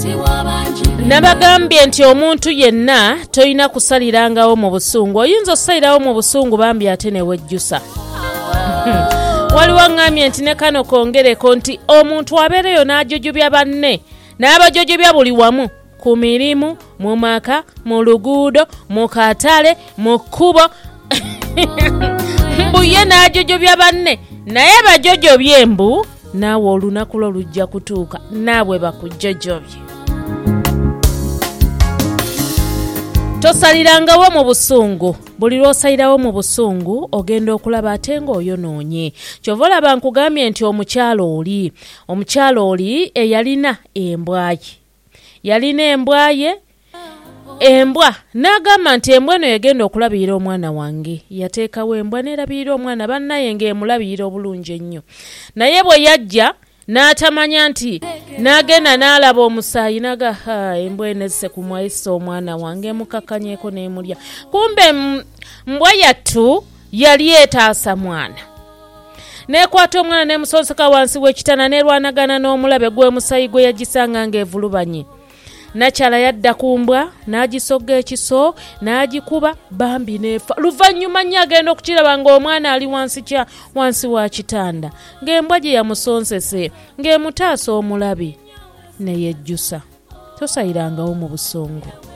Nabagambye nti omuntu yenna toyina kusalirangawo mu busungu. Oyinza osalirawo mu busungu bambi ate ne wejjusa. Waliwo ngambye nti ne kano kongereko nti omuntu abeereyo n'ajujubya banne n'abajujubya buli wamu ku mirimu, mu maka, mu luguudo, mu katale, mu kkubo. Mbuye n'ajujubya banne naye bajojobye embu naawe olunaku lwo lujja kutuuka naabwe bakujjojobye. Tosalirangawo mu busungu. Buli lw'osalirawo mu busungu ogenda okulaba ate ng'oyonoonye. Kyova olaba nkugambye nti omukyalo oli eyalina embwa ye. Embwa n'agamba nti embwa eno yagenda okulabirira omwana wange. Yateekawo embwa n'erabirira omwana bannaye ng'emulabirira obulungi ennyo. Naye bwe yajja n'atamanya nti n'agenda n'alaba omusaayi naga embwa enesse ku mwayisa omwana wange emukakkanyeeko n'emulya. Kumbe mbwa yattu yali etaasa mwana. N'ekwata omwana n'emusonseka wansi w'ekitanda n'erwanagana n'omulabe gw'emusaayi gwe yagisanga ng'evulubanye. Nakyala yadda ku mbwa n'agisogga ekiso n'agikuba bambi n'efa. Luvannyuma nnyo agenda okukiraba ng'omwana ali wansi wa kitanda ng'embwa gye yamusonsese ng'emutaasa omulabe ne yejjusa. Tosayirangawo mu busungu.